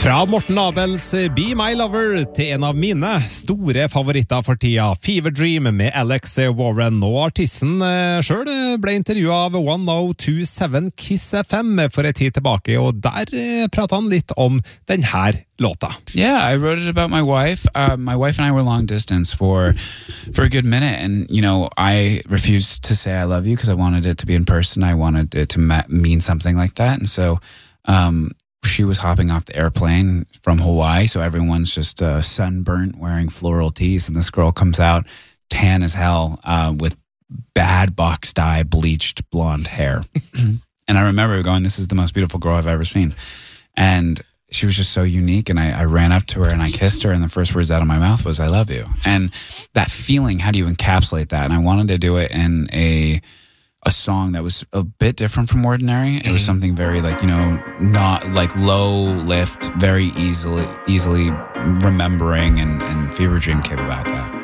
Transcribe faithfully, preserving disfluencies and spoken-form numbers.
Fra Morten Abels Be My Lover til en av mine store favoritter for tida, Fever Dream med Alex Warren, og artisten selv ble intervjuet av one oh two seven Kiss F M for en tid tilbake, og der pratet han litt om den her låta. Yeah, I wrote it about my wife. Uh, my wife and I were long distance for for a good minute, and you know, I refused to say I love you because I wanted it to be in person. I wanted it to ma- mean something like that, and so um she was hopping off the airplane from Hawaii, so everyone's just uh, sunburnt, wearing floral tees, and this girl comes out tan as hell uh, with bad box dye, bleached blonde hair. And I remember going, this is the most beautiful girl I've ever seen. And she was just so unique, and I, I ran up to her and I kissed her, and the first words out of my mouth was, I love you. And that feeling, how do you encapsulate that? And I wanted to do it in a... a song that was a bit different from Ordinary. It was something very like, you know, not like low lift, very easily easily remembering, and, and Fever Dream came about that.